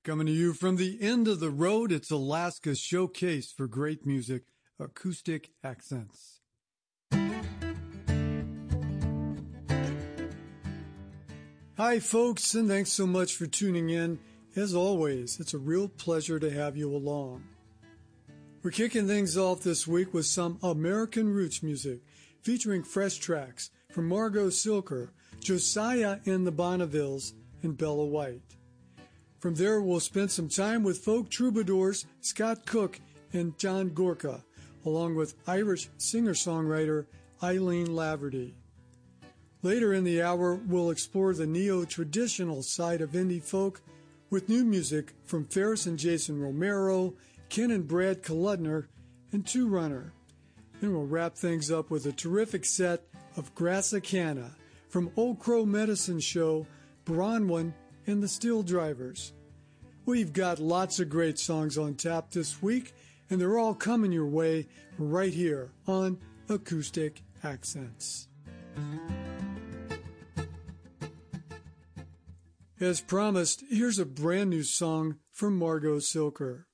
Coming to you from the end of the road, it's Alaska's showcase for great music, Acoustic Accents. Hi, folks, and thanks so much for tuning in. As always, it's a real pleasure to have you along. We're kicking things off this week with some American roots music, featuring fresh tracks from Margot Silker, Josiah and the Bonnevilles, and Bella White. From there, we'll spend some time with folk troubadours Scott Cook and John Gorka, along with Irish singer-songwriter Eileen Laverty. Later in the hour, we'll explore the neo-traditional side of indie folk with new music from Ferris and Jason Romero, Ken and Brad Kaludner, and Two Runner. Then we'll wrap things up with a terrific set of Grassicana from Old Crow Medicine Show, Bronwyn, and the Steel Drivers. We've got lots of great songs on tap this week, and they're all coming your way right here on Acoustic Accents. As promised, here's a brand new song from Margot Silker.